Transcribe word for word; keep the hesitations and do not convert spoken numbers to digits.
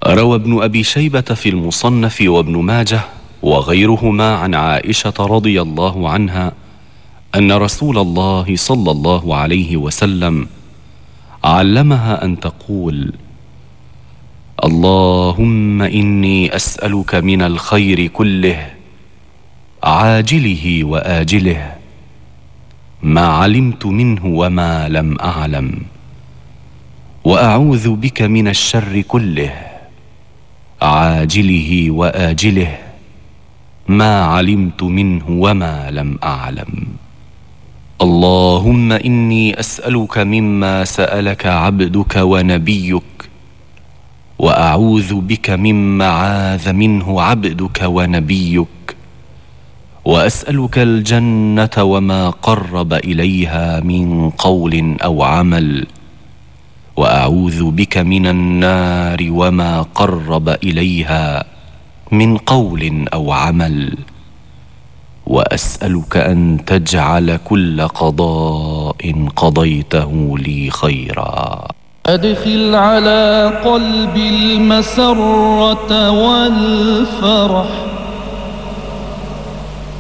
روى ابن أبي شيبة في المصنف وابن ماجه وغيرهما عن عائشة رضي الله عنها أن رسول الله صلى الله عليه وسلم علمها أن تقول: اللهم إني أسألك من الخير كله عاجله وآجله ما علمت منه وما لم أعلم، وأعوذ بك من الشر كله عاجله وآجله ما علمت منه وما لم أعلم. اللهم إني أسألك مما سألك عبدك ونبيك، وأعوذ بك مما عاذ منه عبدك ونبيك، وأسألك الجنة وما قرب إليها من قول أو عمل، وأعوذ بك من النار وما قرب إليها من قول أو عمل، وأسألك أن تجعل كل قضاء قضيته لي خيرا. أدخل على قلبي المسرة والفرح